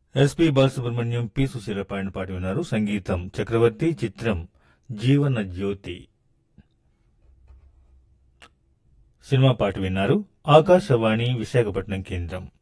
SP Balasubrahmanyam, P Susheela పాడిన పాట విన్నారు. సంగీతం చక్రవర్తి, చిత్రం జీవన జ్యోతి. సినిమా పాట విన్నారు. ఆకాశవాణి విశాఖపట్నం కేంద్రం.